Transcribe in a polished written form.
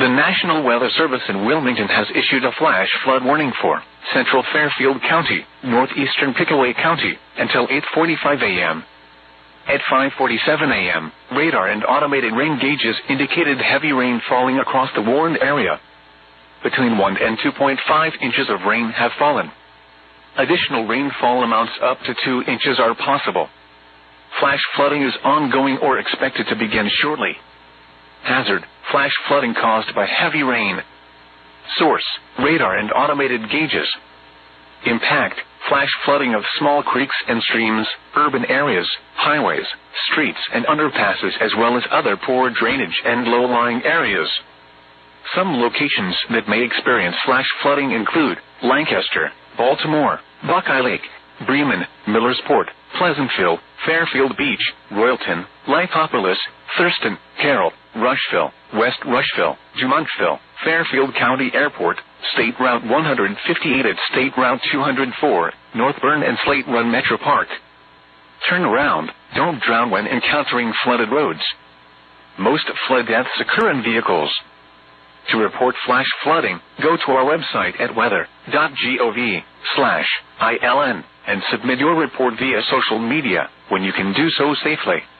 The National Weather Service in Wilmington has issued a flash flood warning for central Fairfield County, northeastern Pickaway County, until 8:45 a.m. At 5:47 a.m., radar and automated rain gauges indicated heavy rain falling across the warned area. Between 1 and 2.5 inches of rain have fallen. Additional rainfall amounts up to 2 inches are possible. Flash flooding is ongoing or expected to begin shortly. Hazard: flash flooding caused by heavy rain. Source: radar and automated gauges. Impact: flash flooding of small creeks and streams, urban areas, highways, streets and underpasses, as well as other poor drainage and low-lying areas. Some locations that may experience flash flooding include Lancaster, Baltimore, Buckeye Lake, Bremen, Millersport, Pleasantville, Fairfield Beach, Royalton, Lithopolis, Thurston, Carroll, Rushville, West Rushville, Jumontville, Fairfield County Airport, State Route 158 at State Route 204, North Bern and Slate Run Metro Park. Turn around, don't drown when encountering flooded roads. Most flood deaths occur in vehicles. To report flash flooding, go to our website at weather.gov/ILN and submit your report via social media when you can do so safely.